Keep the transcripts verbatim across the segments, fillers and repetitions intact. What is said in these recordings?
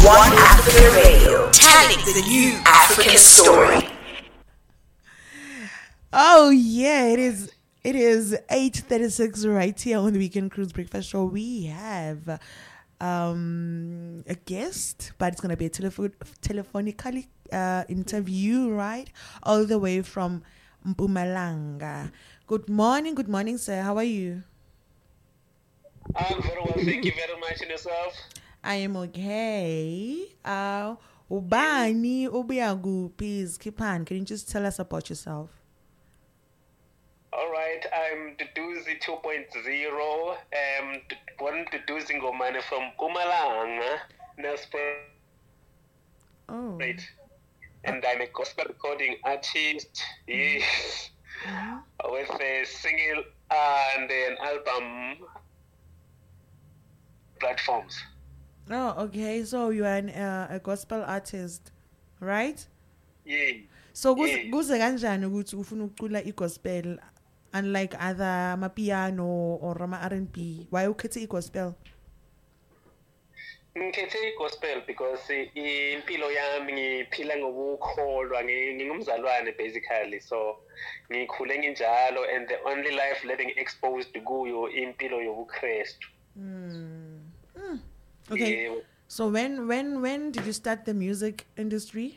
One Africa Radio, telling the new African story. Oh yeah, it is. It is eight thirty-six right here on the Weekend Cruise Breakfast Show. We have um, a guest, but it's going to be a telephone telephonically uh, interview, right? All the way from Mpumalanga. Good morning, good morning, sir. How are you? I'm very well, thank you very much. And yourself? I am okay. Uh, Ubani Ubiagu, please keep on. Can you just tell us about yourself? All right, I'm Duduzi two point oh. Um, born Duduzi Ngomane from Mpumalanga, Nelspruit. Oh. Right. And I'm a gospel recording artist, yes, Mm-hmm. with a single and an album platforms. Oh, okay. So you are an, uh, a gospel artist, right? Yeah. So Yeah. kuze kanjani ukuthi ufuna ukucula igospel unlike other amapiano or ama R and B? Why ukhethe igospel? Ngikhethe i-gospel because impilo yami ngiphila ngokukholwa, ngingumzalwane basically, so ngikhule nginjalo, and the only life living exposed kuyo impilo yobuKristu. Mm. Mm. Okay. Yeah. So when when when did you start the music industry?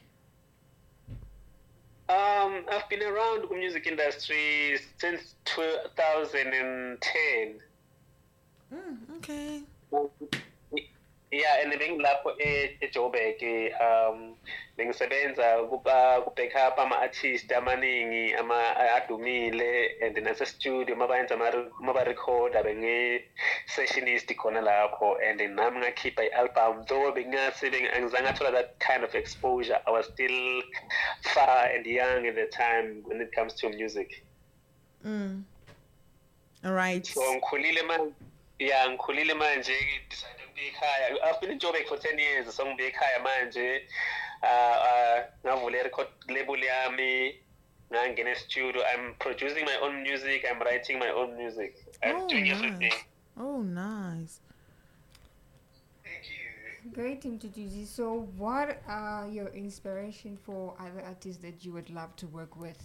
Um, I've been around the music industry since two thousand ten. Mm, okay. Yeah, and bengilapho eJoburg um bengisebenza kuba kubackup ama-artist amaningi ama-adumile, and nase-studio mabayenza maba-recorda bengi-sessionist khona lapho, and nami ngakhipha i-album, though bengingase angizange athola that kind of exposure. I was still far and young at the time when it comes to music. Mm. All right. So ngikhulile manje, yeah, ngikhulile manje decide ukuya ekhaya. I've been in Joburg for ten years, so ngibuye ekhaya manje. Uh, ngavula record label yami, ngangena studio. I'm producing my own music, I'm writing my own music. I'm Oh, doing nice. everything. Oh, nice. Thank you. Great, Mtutuzi. So what are your inspiration for other artists that you would love to work with?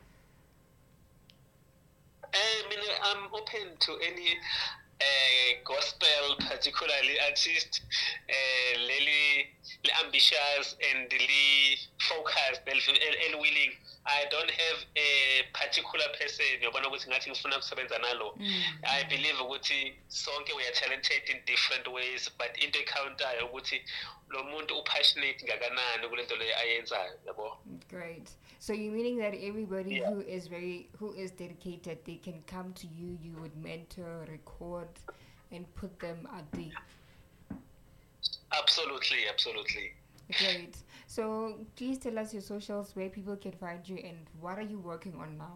I mean, I'm open to any uh, gospel, particularly artist, uh, really ambitious and really focused and willing. I don't have a particular person yobona ukuthi ngathi ngifuna ukusebenza nalo. I believe ukuthi sonke we are talented in different ways, but into ecountayo ukuthi lo muntu upassionate ngakanani kulento leyo ayenzayo, yabo. Great. So you're meaning that everybody Yeah. who is very who is dedicated, they can come to you, you would mentor, record, and put them out there. Absolutely, absolutely. Great. So please tell us your socials, where people can find you, and what are you working on now?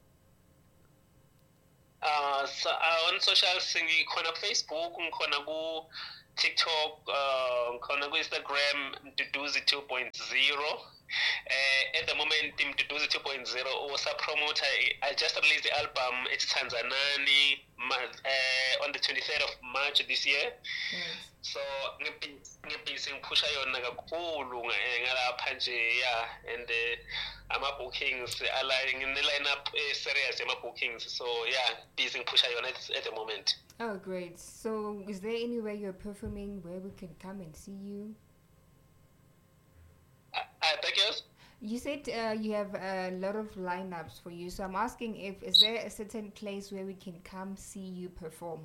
Uh, so uh, on social singi khona Facebook, ngikhona ku TikTok, uh, ngikhona ku Instagram, Duduzi two point oh. Uh, at the moment, Duduzi two point oh was a promoter. I just released the album. It's Tanzanani uh, on the twenty-third of March this year. Great. So ngibhizi ngiphusha yona kakhulu ngalapha nje, yeah, and uh, ama bookings ala ngine line up eh, serious ama bookings, so yeah, busy ngiphusha yona at, at the moment. Oh, great. So is there anywhere you're performing where we can come and see you? I, I beg yours? You said uh, you have a lot of lineups for you, so I'm asking if is there a certain place where we can come see you perform?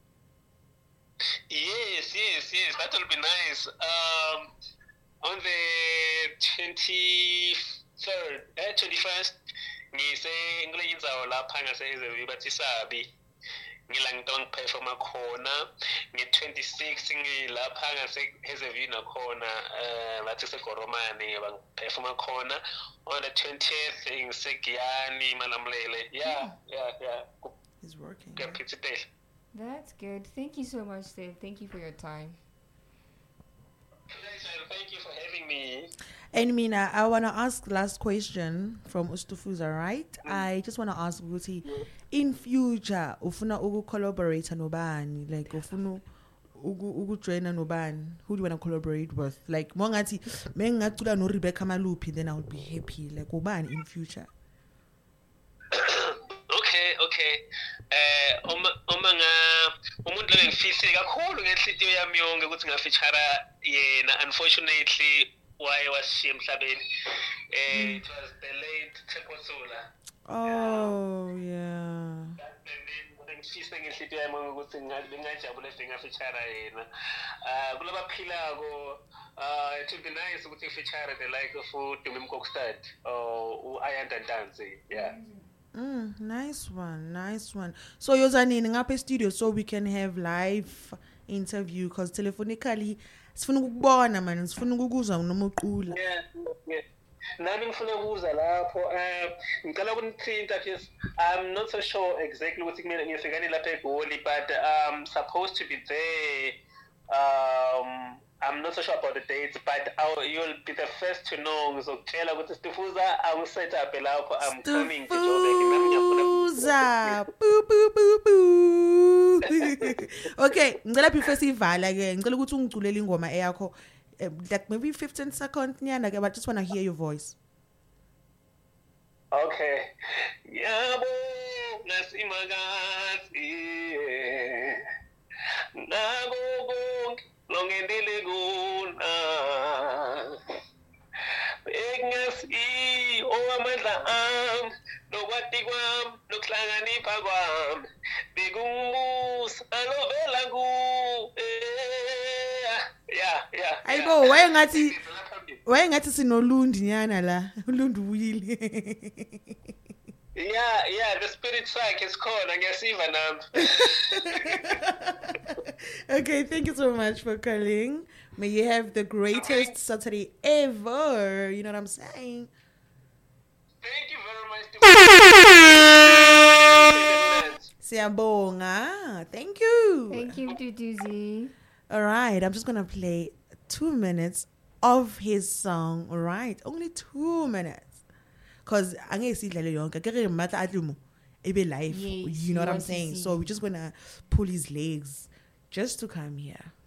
Yes, yes, yes, that will be nice. Um, on the twenty-third, eh, twenty-first, ngise ngile indzawo lapha ngase bathi Sabi. Ngila ngiperforma khona. Nge-twenty-sixth ngilapha ngase Hazyview nakhona, eh bathi seGoromane bangiperforma khona. On the twentieth ngiseGiyani Malamulele. Yeah, yeah, yeah. He's working. Ke Pitsitele. That's good. Thank you so much, Dave. Thank you for your time. Pleasure. Thank you for having me. And Mina, I want to ask last question from Ustufuza, right? I just want to ask Guti, in future, ufuna ugu collaborate nobani, like ufuna uku ukujoina nobani? Who do you want to collaborate with? Like mongathi mengacula no Rebecca Maluphi, then I would be happy. Like ubani in future. Okay, okay. Eh uma uma nga umuntu lo ngifise kakhulu ngenhlitiyo yami yonke ukuthi ngafeature yena. Unfortunately why was she emhlabeni? Eh it was the late Teposula. Oh yeah. Ngifise ngenhlitiyo yami ukuthi ngingajabule if ngafeature yena. Ah kulabaphilako uh it would be nice ukuthi ngifeature the like of Dumi Mkokstad or Ayanda Danzi. Yeah. Mm, nice one, nice one. So yozanini ngapha studio so we can have live interview because telephonically sifuna ukubona man, sifuna ukuzwa noma uqula. Yeah, yeah. Nami ngifuna ukuza lapho um ngicela ukunithinta just I'm not so sure exactly ukuthi kumele ngifikani lapha eGoli but I'm supposed to be there. Um I'm not so sure about the dates, but I'll, you'll be the first to know. Ngizokutshela ukuthi Stifuza I'm set up lapho. I'm coming to Joburg. Stifuza. Boo boo boo boo. Okay, ngicela before sivala ke, ngicela ukuthi ungiculele ingoma eyakho like maybe fifteen seconds nyana ke, but I just want to hear your voice. Okay. Yabo nasimagazi. Nabo longendele guna engasi owamandla am nokwati kwam nokuhlanganipha kwam bekumus alovela ku yeah yeah ayibo wayengathi wayengathi sinolundi nyana la ulundi uyile. Yeah, yeah, the spirit track is called ngiyasiva nami. Okay, thank you so much for calling. May you have the greatest Saturday ever. You know what I'm saying? Thank you very much. Siyabonga. Thank you. Thank you, Duduzi. All right, I'm just going to play two minutes of his song. All right, only two minutes. Because angeke sidlale yonke ke matla atlumo ebe live, Yes, you know what I'm want to saying? see. So we're just gonna pull his legs just to come here.